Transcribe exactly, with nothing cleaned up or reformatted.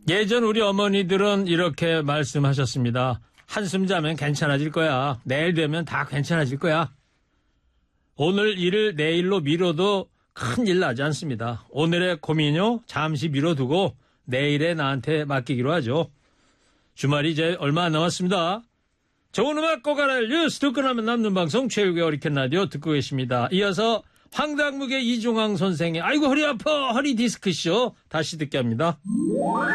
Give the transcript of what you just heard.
예전 우리 어머니들은 이렇게 말씀하셨습니다. 한숨 자면 괜찮아질 거야. 내일 되면 다 괜찮아질 거야. 오늘 일을 내일로 미뤄도 큰일 나지 않습니다. 오늘의 고민요 잠시 미뤄두고 내일에 나한테 맡기기로 하죠. 주말이 이제 얼마 안 남았습니다. 좋은 음악 꼭 알아야 뉴스 듣고 나면 남는 방송 최욱의 어리캔 라디오 듣고 계십니다. 이어서 황당무계 이중황 선생의 아이고 허리 아파 허리 디스크쇼 다시 듣게 합니다.